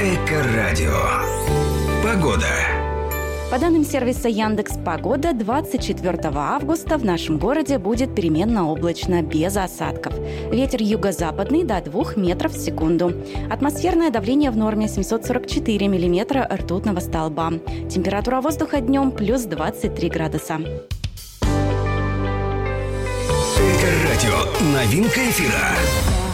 Эко-радио. Погода. По данным сервиса Яндекс.Погода, 24 августа в нашем городе будет переменно облачно, без осадков. Ветер юго-западный до 2 метров в секунду. Атмосферное давление в норме 744 миллиметра ртутного столба. Температура воздуха днем плюс 23 градуса. Эко-радио. Новинка эфира.